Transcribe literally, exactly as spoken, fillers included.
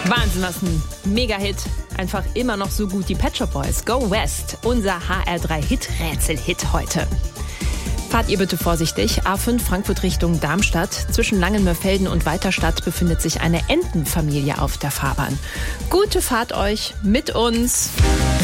Wahnsinn, was ein Mega-Hit. Einfach immer noch so gut. Die Pet Shop Boys, Go West, unser H R drei Hit-Rätsel-Hit heute. Fahrt ihr bitte vorsichtig. A fünf Frankfurt Richtung Darmstadt. Zwischen Langenmörfelden und Weiterstadt befindet sich eine Entenfamilie auf der Fahrbahn. Gute Fahrt euch mit uns.